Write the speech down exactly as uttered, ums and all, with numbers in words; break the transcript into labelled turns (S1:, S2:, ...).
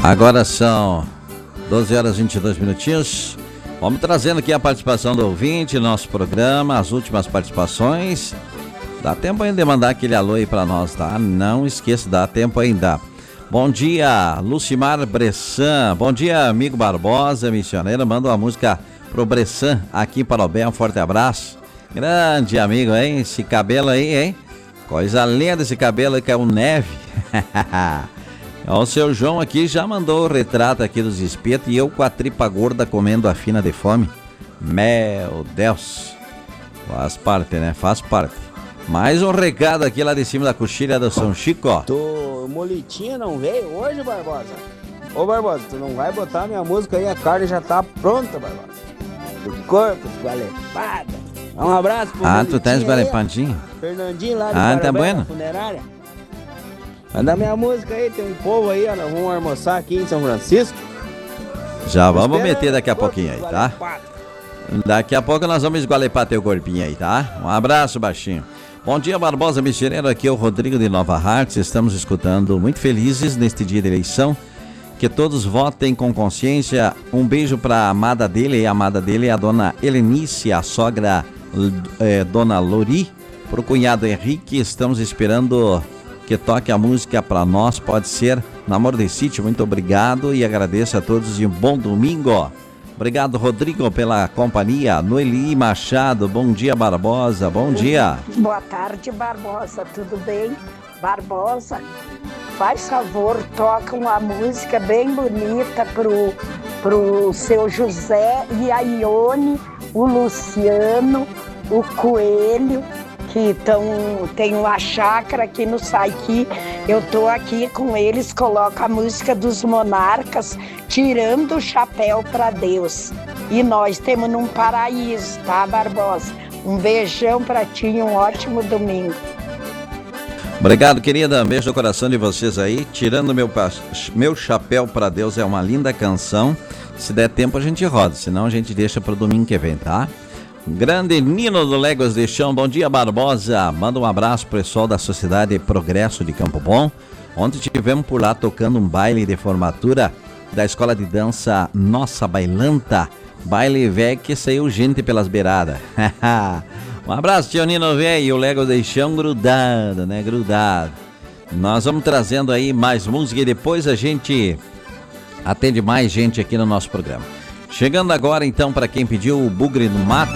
S1: Agora são doze horas e vinte e dois minutinhos. Vamos trazendo aqui a participação do ouvinte, nosso programa, as últimas participações. Dá tempo ainda de mandar aquele alô aí pra nós, tá? Não esqueça, dá tempo ainda. Bom dia, Lucimar Bressan. Bom dia, amigo Barbosa, missioneiro. Manda uma música pro Bressan aqui para o bem. Um forte abraço. Grande amigo, hein? Esse cabelo aí, hein? Coisa linda esse cabelo aí, que é um neve. O seu João aqui já mandou o retrato aqui dos espetos e eu com a tripa gorda comendo a fina de fome. Meu Deus. Faz parte, né? Faz parte. Mais um recado aqui lá de cima da coxilha do São Chico, ó.
S2: Tu, Molitinha não veio hoje, Barbosa? Ô, Barbosa, tu não vai botar minha música aí? A carne já tá pronta, Barbosa. Do corpo, esgualepada. Um abraço pro
S1: Ah,
S2: Molitinha
S1: tu tá esgualepadinho?
S2: Fernandinho lá de
S1: Ah, tá
S2: Parabéns,
S1: bueno?
S2: Funerária. Manda minha música aí, tem um povo aí, ó. Nós vamos almoçar aqui em São Francisco.
S1: Já vamos
S2: Espera
S1: meter daqui a
S2: corpo
S1: pouquinho aí, tá?
S2: esgualepado.
S1: Daqui a pouco nós vamos esgualepar teu corpinho aí, tá? Um abraço, baixinho. Bom dia, Barbosa Missioneiro, aqui é o Rodrigo de Nova Hartz. Estamos escutando, muito felizes neste dia de eleição. Que todos votem com consciência. Um beijo pra amada dele, a amada dele é a dona Helenice, a sogra é, dona Lori. Pro cunhado Henrique, estamos esperando que toque a música pra nós, pode ser Namoro de Sítio. Muito obrigado e agradeço a todos e um bom domingo. Obrigado, Rodrigo, pela companhia. Noeli Machado, bom dia, Barbosa, bom dia.
S3: Boa tarde, Barbosa, tudo bem? Barbosa, faz favor, toca uma música bem bonita pro, pro seu José e a Ione, o Luciano, o Coelho, que tão, tem uma chácara aqui no Saiqui. Eu tô aqui com eles, coloco a música dos Monarcas, Tirando o Chapéu pra Deus. E nós temos num paraíso, tá, Barbosa? Um beijão pra ti e um ótimo domingo.
S1: Obrigado, querida. Beijo no coração de vocês aí. Tirando meu, meu chapéu pra Deus é uma linda canção. Se der tempo a gente roda, senão a gente deixa pro domingo que vem, tá? Grande Nino do Léguas de Chão, bom dia, Barbosa. Manda um abraço pro pessoal da Sociedade Progresso de Campo Bom. Ontem tivemos por lá tocando um baile de formatura da Escola de Dança Nossa Bailanta. Baile velho que saiu gente pelas beiradas. Um abraço, tio Nino velho, e o Léguas de Chão grudado, né? Grudado. Nós vamos trazendo aí mais música e depois a gente atende mais gente aqui no nosso programa. Chegando agora, então, para quem pediu o Bugre no Mato.